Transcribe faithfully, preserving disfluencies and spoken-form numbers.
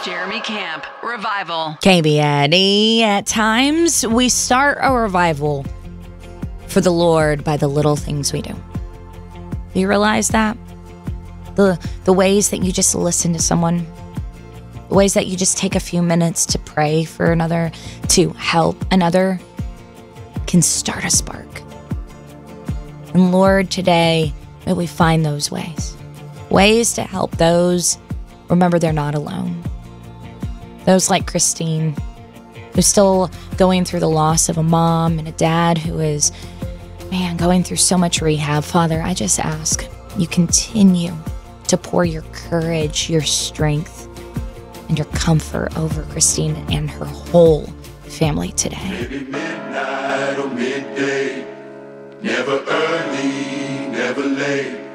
Jeremy Camp, Revival. K B N E. At times, we start a revival for the Lord by the little things we do. Do you realize that? The, the ways that you just listen to someone, the ways that you just take a few minutes to pray for another, to help another, can start a spark. And Lord, today, may we find those ways. Ways to help those remember they're not alone. Those like Christine, who's still going through the loss of a mom and a dad who is, man, going through so much rehab. Father, I just ask you continue to pour your courage, your strength, and your comfort over Christine and her whole family today. Maybe midnight or midday, never early, never late.